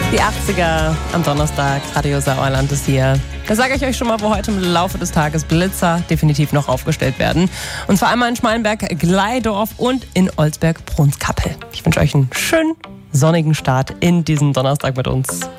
Die 80er am Donnerstag, Radio Sauerland ist hier. Da sage ich euch schon mal, wo heute im Laufe des Tages Blitzer definitiv noch aufgestellt werden. Und zwar einmal in Schmalenberg, Gleidorf und in Olsberg-Brunskappel. Ich wünsche euch einen schönen sonnigen Start in diesen Donnerstag mit uns.